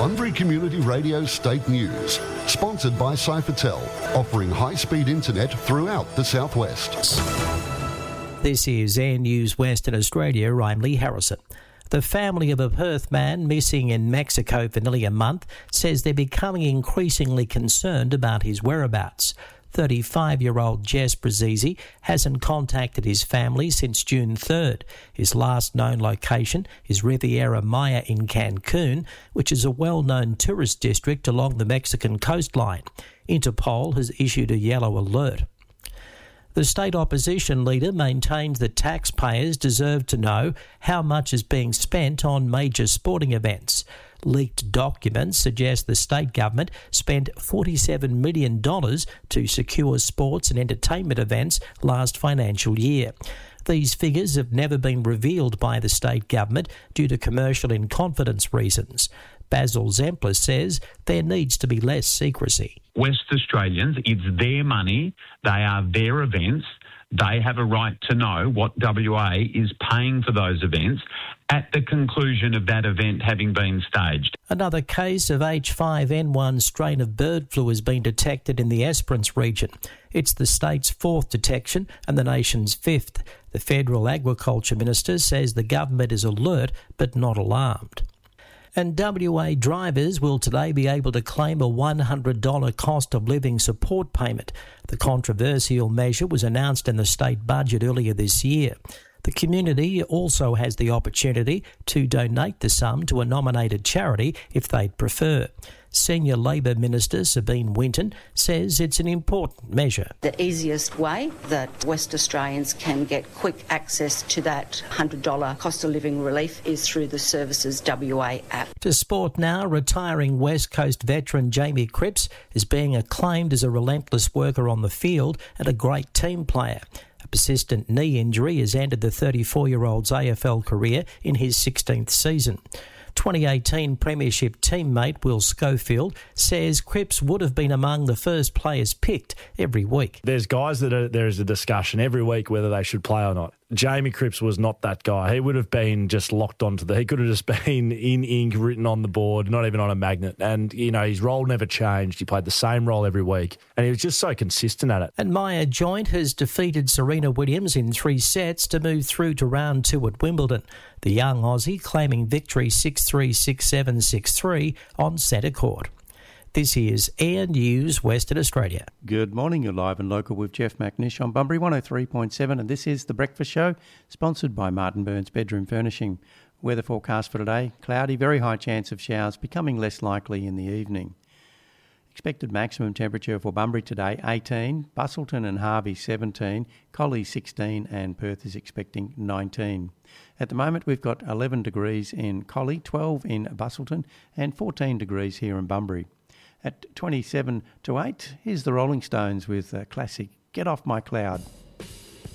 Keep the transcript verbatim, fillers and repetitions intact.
Bunbury Community Radio State News, sponsored by Cyphertel, offering high-speed internet throughout the southwest. This is Air News Western Australia. I'm Lee Harrison. The family of a Perth man missing in Mexico for nearly a month says they're becoming increasingly concerned about his whereabouts. thirty-five-year-old Jess Brazisi hasn't contacted his family since June third. His last known location is Riviera Maya in Cancun, which is a well-known tourist district along the Mexican coastline. Interpol has issued a yellow alert. The state opposition leader maintains that taxpayers deserve to know how much is being spent on major sporting events. Leaked documents suggest the state government spent forty-seven million dollars to secure sports and entertainment events last financial year. These figures have never been revealed by the state government due to commercial in confidence reasons. Basil Zempler says there needs to be less secrecy. West Australians, it's their money, they are their events, they have a right to know what W A is paying for those events at the conclusion of that event having been staged. Another case of H five N one strain of bird flu has been detected in the Esperance region. It's the state's fourth detection and the nation's fifth. The Federal Agriculture Minister says the government is alert but not alarmed. And W A drivers will today be able to claim a one hundred dollars cost of living support payment. The controversial measure was announced in the state budget earlier this year. The community also has the opportunity to donate the sum to a nominated charity if they'd prefer. Senior Labor Minister Sabine Winton says it's an important measure. The easiest way that West Australians can get quick access to that one hundred dollars cost of living relief is through the Services W A app. To sport now, retiring West Coast veteran Jamie Cripps is being acclaimed as a relentless worker on the field and a great team player. A persistent knee injury has ended the thirty-four-year-old's A F L career in his sixteenth season. twenty eighteen Premiership teammate Will Schofield says Cripps would have been among the first players picked every week. There's guys that are, there is a discussion every week whether they should play or not. Jamie Cripps was not that guy. He would have been just locked onto the... He could have just been in ink written on the board, not even on a magnet. And, you know, his role never changed. He played the same role every week. And he was just so consistent at it. And Maya Joint has defeated Serena Williams in three sets to move through to round two at Wimbledon. The young Aussie claiming victory six three, six seven, six three on centre court. This is Air News Western Australia. Good morning, you're live and local with Jeff McNish on Bunbury one oh three point seven, and this is The Breakfast Show, sponsored by Martin Burns Bedroom Furnishing. Weather forecast for today, cloudy, very high chance of showers, becoming less likely in the evening. Expected maximum temperature for Bunbury today, eighteen, Busselton and Harvey seventeen, Collie sixteen, and Perth is expecting nineteen. At the moment, we've got eleven degrees in Collie, twelve in Busselton, and fourteen degrees here in Bunbury. At twenty-seven to eight, here's the Rolling Stones with a classic Get Off My Cloud.